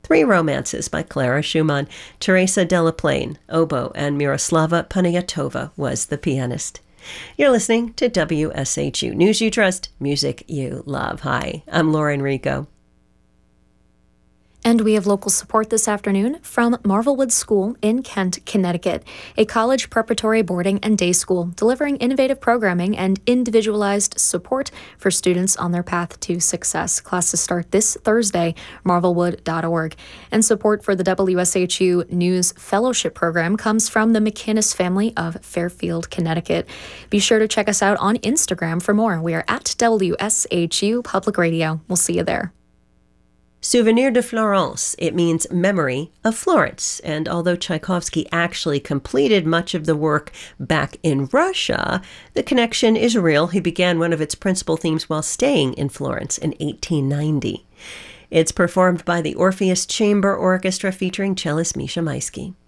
Three Romances by Clara Schumann. Teresa Delaplane, oboe, and Miroslava Paniatova was the pianist. You're listening to WSHU News You Trust, Music You Love. Hi, I'm Lauren Rico. And we have local support this afternoon from Marvelwood School in Kent, Connecticut, a college preparatory boarding and day school delivering innovative programming and individualized support for students on their path to success. Classes start this Thursday, marvelwood.org. And support for the WSHU News Fellowship Program comes from the McInnes family of Fairfield, Connecticut. Be sure to check us out on Instagram for more. We are at WSHU Public Radio. We'll see you there. Souvenir de Florence. It means memory of Florence. And although Tchaikovsky actually completed much of the work back in Russia, the connection is real. He began one of its principal themes while staying in Florence in 1890. It's performed by the Orpheus Chamber Orchestra featuring cellist Misha Maisky.